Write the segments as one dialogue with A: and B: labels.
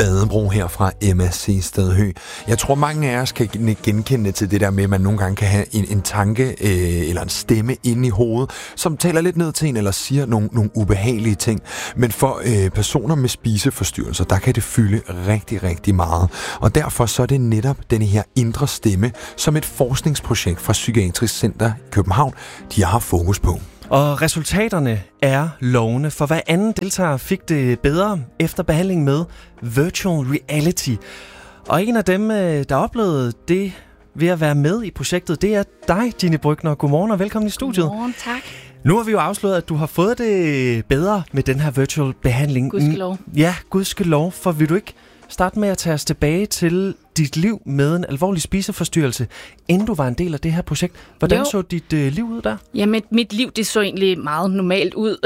A: Badebro her fra MSC Stadhø. Jeg tror, mange af os kan genkende til det der med, at man nogle gange kan have en tanke eller en stemme inde i hovedet, som taler lidt ned til en eller siger nogle ubehagelige ting. Men for personer med spiseforstyrrelser, der kan det fylde rigtig, rigtig meget. Og derfor så er det netop denne her indre stemme, som et forskningsprojekt fra Psykiatrisk Center i København, de har fokus på.
B: Og resultaterne er lovende, for hver anden deltager fik det bedre efter behandling med virtual reality. Og en af dem, der oplevede det ved at være med i projektet, det er dig, Ginny Brückner. Godmorgen og velkommen i studiet.
C: Godmorgen, tak.
B: Nu har vi jo afsløret, at du har fået det bedre med den her virtual behandling.
C: Gudskelov.
B: Ja, gudskelov, for vil du ikke starte med at tage os tilbage til dit liv med en alvorlig spiseforstyrrelse, inden du var en del af det her projekt. Hvordan så dit liv ud der?
C: Jamen, mit liv det så egentlig meget normalt ud.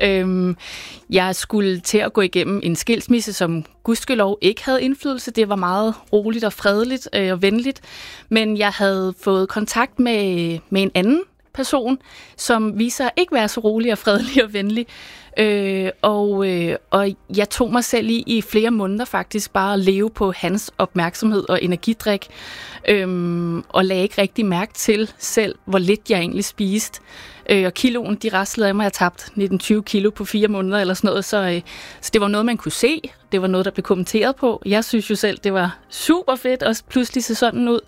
C: Jeg skulle til at gå igennem en skilsmisse, som gudskelov ikke havde indflydelse. Det var meget roligt og fredeligt og venligt. Men jeg havde fået kontakt med en anden person, som viser ikke være så rolig og fredelig og venlig. Og jeg tog mig selv i flere måneder faktisk bare at leve på hans opmærksomhed og energidrik, og lagde ikke rigtig mærke til selv, hvor lidt jeg egentlig spiste. Og kiloen, de raslede af mig, jeg tabt 19-20 kilo på 4 måneder eller sådan noget, så det var noget, man kunne se. Det var noget, der blev kommenteret på. Jeg synes jo selv, det var super fedt, og pludselig se sådan ud.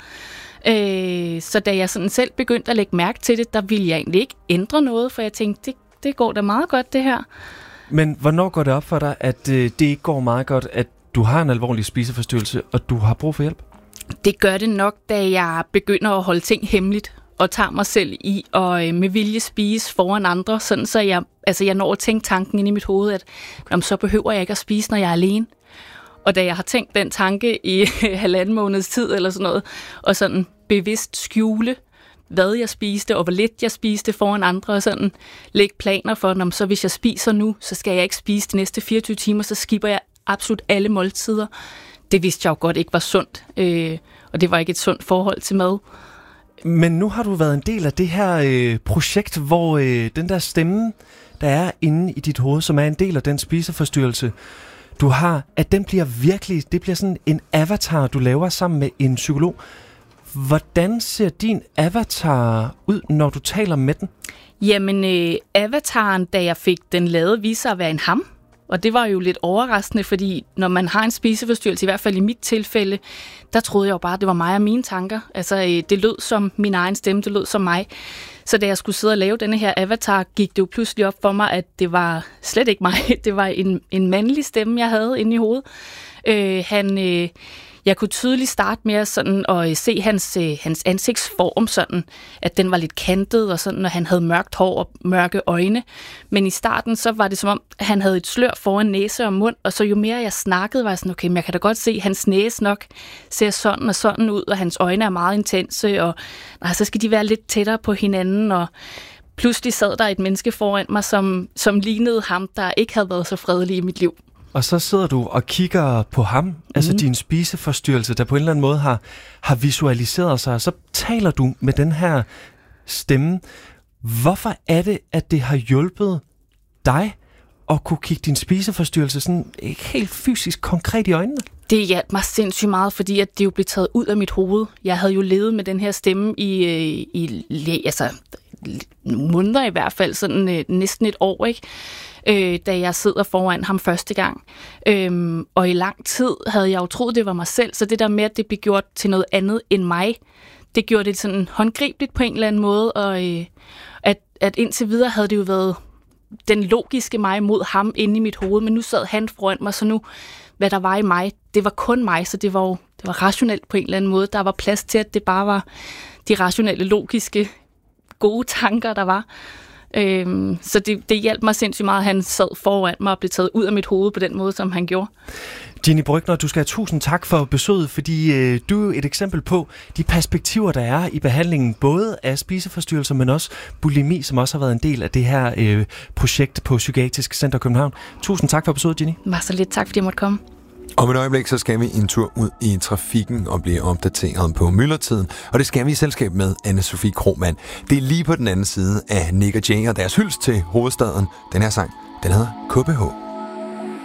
C: Så da jeg sådan selv begyndte at lægge mærke til det, der ville jeg egentlig ikke ændre noget, for jeg tænkte, det går da meget godt, det her.
B: Men hvornår går det op for dig, at det ikke går meget godt, at du har en alvorlig spiseforstyrrelse, og du har brug for hjælp?
C: Det gør det nok, da jeg begynder at holde ting hemmeligt, og tager mig selv i og med vilje spise foran andre, sådan så jeg når at tænke tanken ind i mit hoved, at så behøver jeg ikke at spise, når jeg er alene. Og da jeg har tænkt den tanke i 1,5 måneds tid eller sådan noget, og sådan bevidst skjule, hvad jeg spiste, og hvor lidt jeg spiste foran andre, og sådan lægge planer for, så hvis jeg spiser nu, så skal jeg ikke spise de næste 24 timer, så skipper jeg absolut alle måltider. Det vidste jeg jo godt ikke var sundt, og det var ikke et sundt forhold til mad.
B: Men nu har du været en del af det her projekt, hvor den der stemme, der er inde i dit hoved, som er en del af den spiseforstyrrelse, du har, at den bliver virkelig, det bliver sådan en avatar, du laver sammen med en psykolog. Hvordan ser din avatar ud, når du taler med den? Jamen,
C: avataren, da jeg fik den lavet, viser at være en ham. Og det var jo lidt overraskende, fordi når man har en spiseforstyrrelse, i hvert fald i mit tilfælde, der troede jeg jo bare, at det var mig og mine tanker. Altså, det lød som min egen stemme, det lød som mig. Så da jeg skulle sidde og lave denne her avatar, gik det jo pludselig op for mig, at det var slet ikke mig. Det var en mandlig stemme, jeg havde inde i hovedet. Jeg kunne tydeligt starte med sådan at se hans ansigtsform, sådan, at den var lidt kantet, og sådan, og han havde mørkt hår og mørke øjne. Men i starten, så var det som om, han havde et slør foran næse og mund, og så jo mere jeg snakkede, var jeg sådan, okay, men jeg kan da godt se, at hans næse nok ser sådan og sådan ud, og hans øjne er meget intense, og så skal de være lidt tættere på hinanden, og pludselig sad der et menneske foran mig, som lignede ham, der ikke havde været så fredelig i mit liv.
B: Og så sidder du og kigger på ham, altså din spiseforstyrrelse, der på en eller anden måde har visualiseret sig, og så taler du med den her stemme. Hvorfor er det, at det har hjulpet dig at kunne kigge din spiseforstyrrelse sådan ikke helt fysisk konkret i øjnene?
C: Det hjalp mig sindssygt meget, fordi at det jo blev taget ud af mit hoved. Jeg havde jo levet med den her stemme i måneder i hvert fald, sådan næsten et år, ikke? Da jeg sidder foran ham første gang. Og i lang tid havde jeg jo troet, det var mig selv, så det der med, at det blev gjort til noget andet end mig, det gjorde det sådan håndgribeligt på en eller anden måde, og at indtil videre havde det jo været den logiske mig mod ham inde i mit hoved, men nu sad han foran mig, så nu, hvad der var i mig, det var kun mig, så det var rationelt på en eller anden måde. Der var plads til, at det bare var de rationelle, logiske, gode tanker, der var. Så det hjalp mig sindssygt meget, at han sad foran mig og blev taget ud af mit hoved på den måde, som han gjorde.
B: Ginny Brückner, du skal have 1000 tak for besøget, fordi du er et eksempel på de perspektiver, der er i behandlingen, både af spiseforstyrrelser, men også bulimi, som også har været en del af det her projekt på Psykiatrisk Center København. 1000 tak for besøget, Ginny.
C: Var så lidt tak, fordi jeg måtte komme.
A: Om et øjeblik, så skal vi en tur ud i trafikken og blive opdateret på myldretiden. Og det skal vi i selskab med Anne-Sophie Krohmann. Det er lige på den anden side af Nick og Jay og deres hyldest til hovedstaden. Den her sang, den hedder KBH.